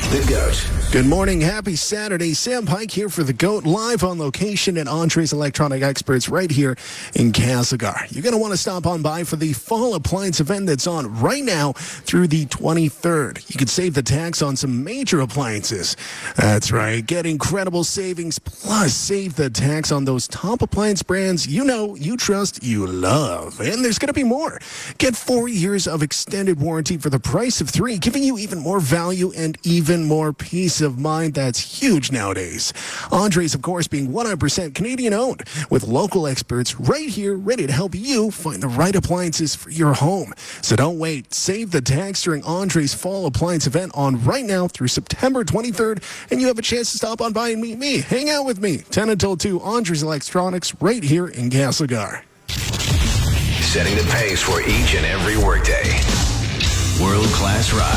The GOAT. Good morning. Happy Saturday. Sam Pike here for The GOAT, live on location at Andres Electronic Experts right here in Castlegar. You're going to want to stop on by for the fall appliance event that's on right now through the 23rd. You can save the tax on some major appliances. That's right. Get incredible savings, plus save the tax on those top appliance brands you know, you trust, you love. And there's going to be more. Get 4 years of extended warranty for the price of 3, giving you even more value and even more peace of mind. That's huge nowadays. Andres, of course, being 100% Canadian owned, with local experts right here ready to help you find the right appliances for your home. So don't wait. Save the tax during Andres Fall Appliance event on right now through September 23rd, and you have a chance to stop on by and meet me. Hang out with me 10 until 2, Andres Electronics right here in Castlegar. Setting the pace for each and every workday. World-class ride.